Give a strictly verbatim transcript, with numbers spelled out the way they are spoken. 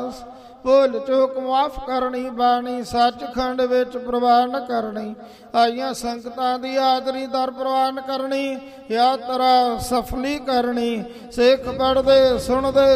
ਅਰਦਾਸ। ਭੁੱਲ ਚੁੱਕ ਮਾਫ ਕਰਨੀ, ਬਾਣੀ ਸੱਚਖੰਡ ਵਿੱਚ ਪ੍ਰਵਾਨ ਕਰਨੀ। ਆਈਆਂ ਸੰਗਤਾਂ ਦੀ ਆਦਰੀ ਦਰ ਪ੍ਰਵਾਨ ਕਰਨੀ, ਯਾਤਰਾ ਸਫਲੀ ਕਰਨੀ। ਸਿੱਖ ਪੜ੍ਹਦੇ ਸੁਣਦੇ